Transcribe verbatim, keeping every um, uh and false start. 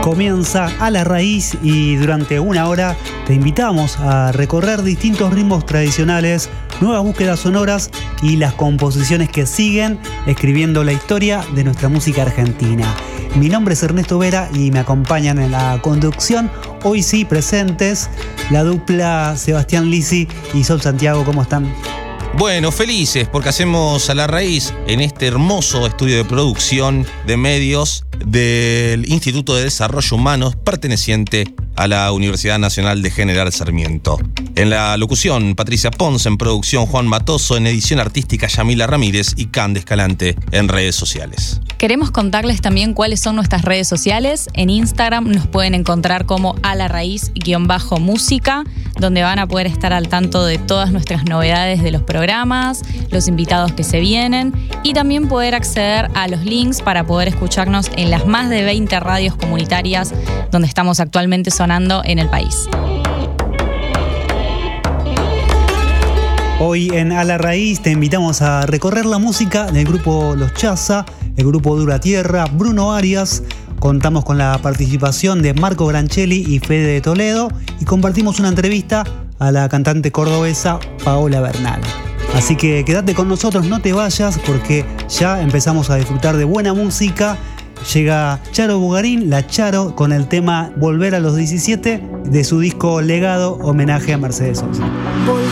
Comienza A la Raíz y durante una hora te invitamos a recorrer distintos ritmos tradicionales, nuevas búsquedas sonoras y las composiciones que siguen escribiendo la historia de nuestra música argentina. Mi nombre es Ernesto Vera y me acompañan en la conducción, hoy sí presentes, la dupla Sebastián Lisi y Sol Santiago. ¿Cómo están? Bueno, felices porque hacemos A la Raíz en este hermoso estudio de producción de medios del Instituto de Desarrollo Humano perteneciente a la Universidad Nacional de General Sarmiento. En la locución, Patricia Ponce; en producción, Juan Matoso; en edición artística, Yamila Ramírez; y Cande Escalante en redes sociales. Queremos contarles también cuáles son nuestras redes sociales. En Instagram nos pueden encontrar como A la Raíz-música, donde van a poder estar al tanto de todas nuestras novedades de los programas, los invitados que se vienen, y también poder acceder a los links para poder escucharnos en las más de veinte radios comunitarias donde estamos actualmente sonando en el país. Hoy en A la Raíz te invitamos a recorrer la música del grupo Los Chaza, el grupo Dura Tierra, Bruno Arias. Contamos con la participación de Marco Granchelli y Fede de Toledo y compartimos una entrevista a la cantante cordobesa Paola Bernal. Así que quédate con nosotros, no te vayas, porque ya empezamos a disfrutar de buena música. Llega Charo Bugarín, la Charo, con el tema Volver a los diecisiete de su disco Legado, homenaje a Mercedes Sosa.